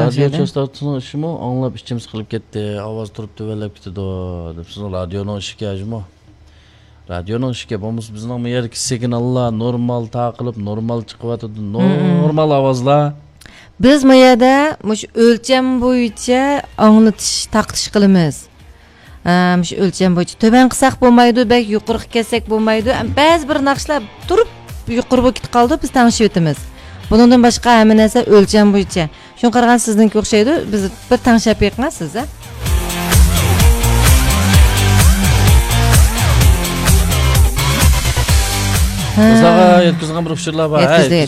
radio частотасының ішімі аңлап ішіміз қылып кетті, аваз тұрып төбелеп кетеді деп сіз радионың ішіке ажымы. Radyoның ішіке болмыз біздің мәйер кісеген алла нормал тақылып, нормал чықып атыды, нормал авазла. Biz mayada mush o'lcham bo'yicha anglatish taqtish qilamiz. Mush o'lcham bo'yicha to'ban qilsak bo'lmaydi, bak yuqori kelsak bo'lmaydi. Ba'zi bir naqshlar turib yuqori bo'lib ketib qoldi, biz tanishib o'tamiz. Bundan boshqa hamma narsa o'lcham bo'yicha. Shuni qaragan sizningki o'xshaydi, biz bir tanishib yiqmasiz, a? Bizlarga yetkizgan bir uçurlar var.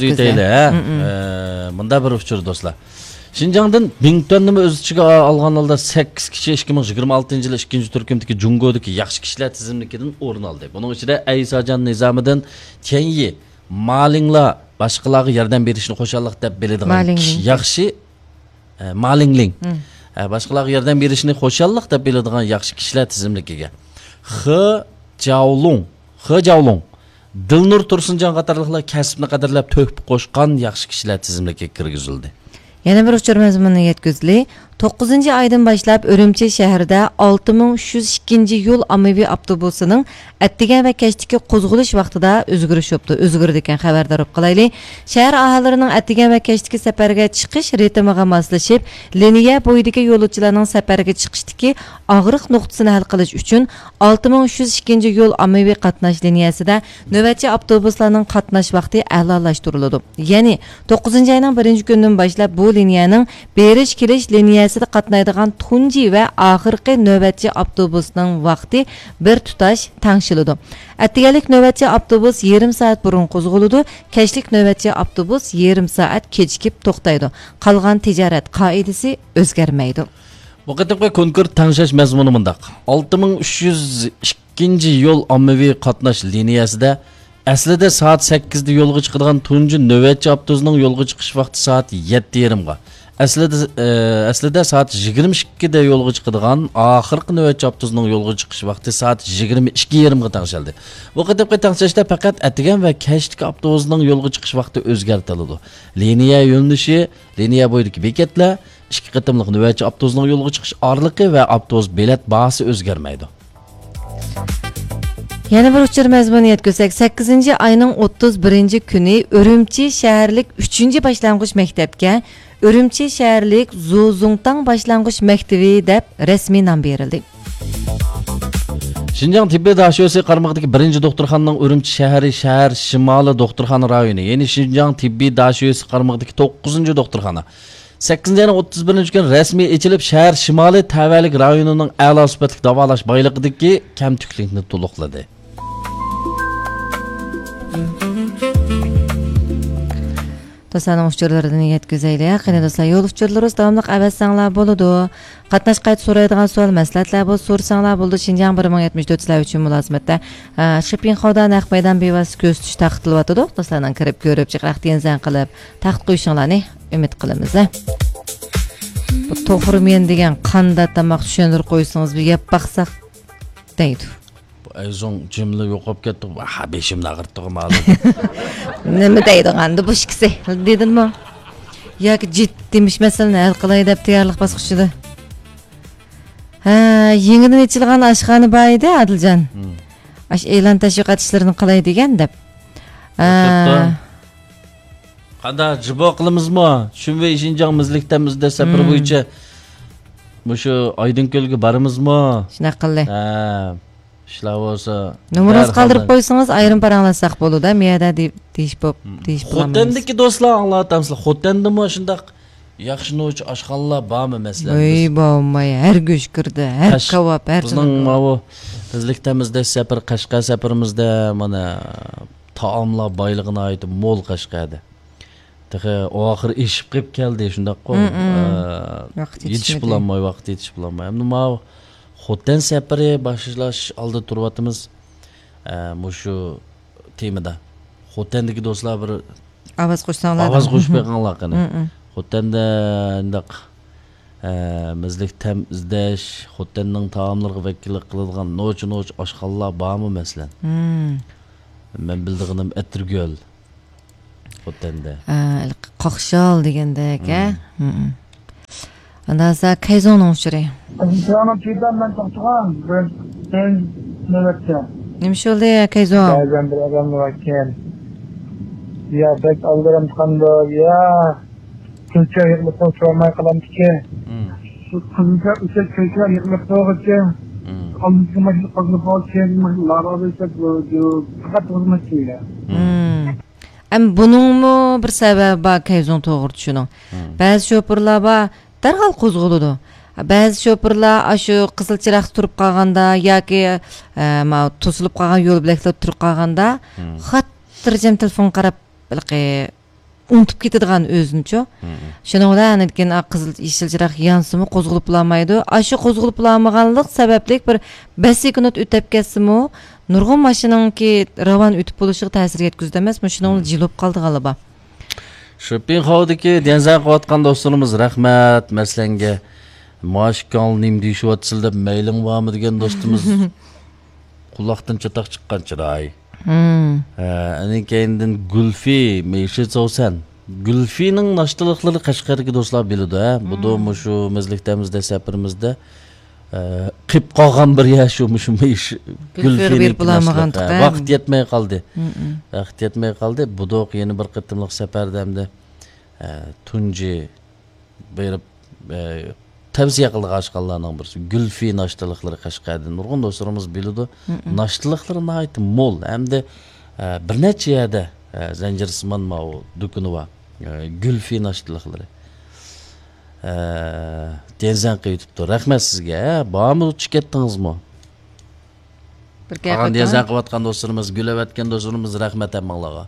Bunda bir uçur dostlar. Şinjan'dan Bington'u öz içine algan halda 8 kişi 2026 yılı 2. Türkümdeki Jungo'daki yaxşı kişiler tizimlikinden orun aldı. Bunun içinde Aysacan Nizami'den Tenyi, Malingla başkaları yerden bir işini koşarlık da belirdiğin yaxşı Malingling. Başkaları yerden bir işini koşarlık da belirdiğin yaxşı kişiler tizimlikiga. He Jaolong. Dilnur Tursunjan qatarlıqlar kasbni qadarlab töküp qo'shgan yaxshi kishilar tizimligiga kirgizildi. Yana bir uçur mazmunini yetkizdi. 9. aydan başlap Örümçi şehrida 6302 yo'l ommaviy avtobusining attigan va kechdagi qo'zg'alish vaqtida o'zgarish bo'ldi. O'zgardi ekan xabardor qilaylik. Shahar aholilarining attigan va kechdagi safarga chiqish ritmiga moslashib, liniya bo'yidagi yo'lovchilarning safarga chiqishdagi og'riq nuqtasini hal qilish uchun 6302 yo'l ommaviy qatnash liniyasida navbatchi avtobuslarning qatnash vaqti a'lolashtiriladi. Ya'ni 9. ayning 1-kunidan boshlab bu liniyaning berish-kelish liniyasida qatnaydigan tunji va oxirgi navbatchi avtobusning vaqti bir tutash tangshiladi. Attigalik navbatchi avtobus yarim soat burun qo'zg'aladi, kechlik navbatchi avtobus yarim soat kechikib to'xtaydi. Qolgan tijorat qoidasi o'zgarmaydi. Bu qatımqi konkurs tangshash mazmuni mundaq. 6302 yo'l ommaviy qatnash liniyasida aslida soat 8 da yo'lga chiqadigan tunji navbatchi avtobusining yo'lga chiqish vaqti soat 7:30 ga. Aslida soat 22 da yo'lga chiqadigan oxirgi navbatchi avtobusining yo'lga chiqish vaqti soat 22:30 ga tangshildi. Bu qatımqi tangshashda faqat atigan va kechki avtobusining yo'lga chiqish vaqti o'zgartirildi. Liniya yo'nalishi, liniya bo'yidagi bekatlar, ikki qatimliq navbatchi avtobusining yo'lga chiqish orliqi va avtobus bilet bahsi o'zgarmaydi. Yana bir uçur mazmuni yetkizsak, 8. ayning 31 kuni Örümçi shaharlik 3-boshlang'ich maktabga Örümçi shaharlik Zuzungtang boshlang'ich maktabi deb rasmiy nom berildi. Şinjan tibbiy daşiyesi qarmağıdaki 1-doktorxananing Örümçi shahri shahar shimoli doktorxona rayoni. Yeni Şinjan tibbiy daşiyesi qarmağıdaki 9-doktorxana. 8. ayning 31 kuni rasmiy ochilib, shahar shimoli tavallik rayonining a'lo sifatli davolash boyligidagi kamtuklikni to'liqladi. Dostlarning uçurlarını yetkizaylik. Qani do'stlar, yo'l uçurlari davomli avazsanglar bo'ladi. Qatnash qayt so'raydigan savol, maslahatlar bo'lsa so'rsanglar bo'ldi. Şinjan 1074 uchun mulozimatda Shipping Xoda naq maydon bevosita ko'z tutish taqiqtilyapti. Do'stlardan kirib ko'rib, chiqraq tenzan qilib, taqiq qo'yishinglarni umid qilamiz. Bu to'g'ri men degan qanda tamoq tushuntirib qo'ysangiz, bir yeb baqsaq deydi. Ayzon cimli yo'qolib ketdi. Ha, beshimni ag'irtdim ma'lum. Nima deydigandi bu ikkisi? Dedinmi? Yoki jiddimish masalani hal qilay deb tayyorlik bosqichida. Yangidan ochilgan oshxona bor edi, Adiljon. Ash e'lon tashviqot ishlarini qilay degan deb. Qanday jibo qilamizmi? Shunday Şinjanmizlikdamizda safar bo'yicha shu Aydinko'lga boramizmi? Shunaqa qilay. İşler olsa... Numaranızı qoldirib qo'ysangiz ayrim paranglasak bo'ladi. Miyada deyish bo'lamiz. Xotendagi do'stlar anglatamsizlar. Xotendimi shundaq yaxshi no'ch oshxonalar bormi masalan? Voy, bo'lmay, har go'sht kirdi, har kavob, har bizning mana bizlikdamizda safar Qashqar safarimizda mana taomlar boyligini aytib mo'l Qashqarda. Taxi oxir eshib qilib keldi shundaq-ku. Yetishib bo'lmay, vaqt yetishib bo'lmay. Nima Xoten safari boshlash oldi turyapmiz. Shu temada. Xotendagi do'stlar bir ovoz qo'shsanglar. Ovoz qo'shib qo'yganlar qani. Xotenda indaq mizlik tam izlash, Xotenning taomlariga vakillik qiladigan no'ch oshxonalar bormi masalan? Men bildiğim Etirgöl. Xotenda. Qoqshol degandek, Ondan sonra Kayzon'un uçuru. Canım çiğden ben toxtuğan. Ben nöbetçi. Nima oldu ya Kayzon? Bazen bir adam varken. Ya pek alırım kandı ya. Külçe yıkılıp toxtuğamay kalan ki. Kızılca üçe külçe yıkılıp toxtuğu. Almışı maçlı kızılıp toxtuğu. Lara beşek fakat hizmetçiyle. Am buningmi bir sababi bor Kayzon to'g'ri tushuning. Ba'zi sho'pirlar bor darhol qo'zg'aladi. Ba'zi sho'pirlar shu qizil chiroq turib qolganda yoki to'silib qolgan yo'l bilaklar turib qolganda xotirjam telefon qarab unutib ketadigan o'zini-chu. Shuning bilan lekin qizil yeshil chiroq yansimi qo'zg'alib bo'lmaydi. Shu qo'zg'alib bo'lmaganlik sababli bir 5 sekund o'tib ketsa-mu nurg'un mashinanki ravon o'tib bo'lishiga ta'sir yetkazdi emasmi? Shuning jilib qoldi g'alaba. Shopping hovdiki denzan qilayotgan do'stlarimiz rahmat. Maslanga moshkolnim deyishyapsiz deb mailing bormi degan do'stimiz quloqdan chatoq chiqqan chiroy. Anin keyindan Gulfi meshit so'san. Gulfining nashtaliqlari Qashqarga do'stlar biladi, Bu da shu mizlikdamizda safarimizda qip qolgan bir yashumush Gulfining vaqt yetmay qoldi. Vaqt yetmay qoldi. Bu da yana bir qitimliq safardamda tunji berib tavsiya qildi Qashqarlarning birisi. Gulfi nashtaliqlari Qashqarda nurg'un do'stlarimiz biladi. Nashtaliqlari nihoyat mo'l hamda bir necha yerda zanjirsimon do'koni bor. Gulfi nashtaliqlari. Denzan qiyitibdi. Rahmat sizga. Bormi o'tib ketdingizmi? Bir gap aytgan. Denzan qilayotgan do'stlarimiz, gulavatgan do'stlarimiz rahmat hammalarga.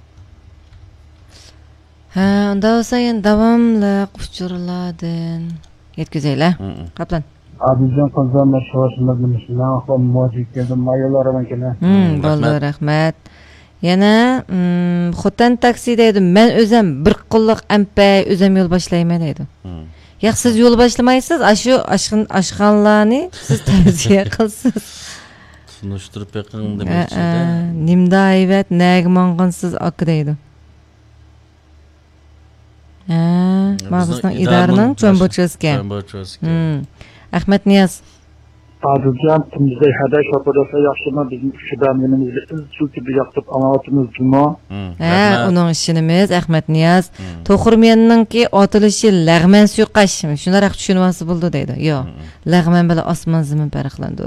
Unda bo'lsa endi davomli uchurlardan yetkazaylar. Qaplan. Abizcan kazanlar şavaşındagımızın ahvam muhaciklerde mayolarıma gelen. Bo'ldi, rahmat. Yana xotin taksida edim. Men o'zim bir qulluq ampay o'zim yo'l boshlayman dedi. Yo'q, siz yo'l boshlamaysiz, shu ashxonlarni siz tavsiya qilsiz. Tunishtirib beqing demoqchida. Nimda ayvat nagmonqinsiz aka deydi. Bizning idoraning cho'mbochasiga. Ahmad Niyaz. Abizcan kimizde hada şapırasa yaşlıma bizim şübemlenimizde şu gibi yaptık anlatımız cuma. Uning işinimiz Ahmad Niyaz. To'qirmenninki otilishi lag'man suyqash. Shunday tushunmasi bo'ldi deydi. Yo'q. Lag'man bilan osmon zamin farqlandi.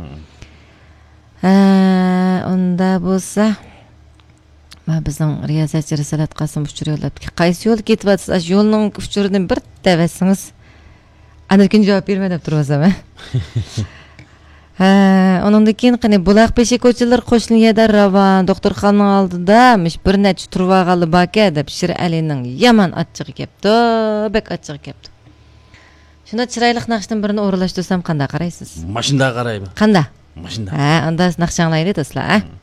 Unda bo'lsa bizning riyosatchi Risolat Qasim uchur yo'llabdi. Qaysi yo'l ketyapsiz? Yo'lning uchuridan bir tavasingiz. Anikin javob berma deb turmasam. Onundan keyin qani Buloqpeshi ko'chalar qo'shniga ravon doktorxonaning oldida bir necha turvag'ali baka deb Shir Alining yomon achchig'i kelibdi, bek achchig'i kelibdi. Shunda chiroyli naqshdan birini o'g'irlashtirsam qanday qaraysiz? Mashinda qarayman. Qanday? Mashinda. Unda naqshanglaydi do'stlar.